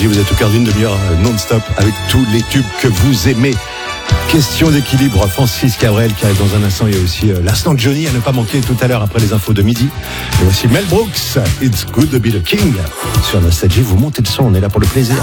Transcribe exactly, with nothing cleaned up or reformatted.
Vous êtes au cœur d'une demi-heure non-stop avec tous les tubes que vous aimez. Question d'équilibre, Francis Cabrel qui arrive dans un instant. Il y a aussi euh, l'instant Johnny à ne pas manquer tout à l'heure après les infos de midi. Et voici Mel Brooks, It's Good to be the King. Sur Nostalgie, vous montez le son, on est là pour le plaisir.